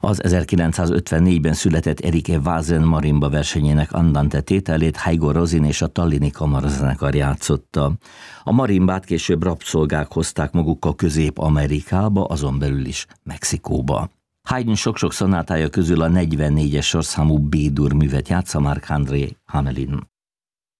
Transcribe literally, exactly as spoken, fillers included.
Az ezerkilencszázötvennégyben született Erike Vázen marimba versenyének Andante tételét Heigo Rosin és a Tallini Kamarazenekar játszotta. A marimbát később rabszolgák hozták magukkal Közép-Amerikába, azon belül is Mexikóba. Haydn sok-sok szonátája közül a negyvennégyes sorszámú B-dur művet játsza Marc-André Hamelin.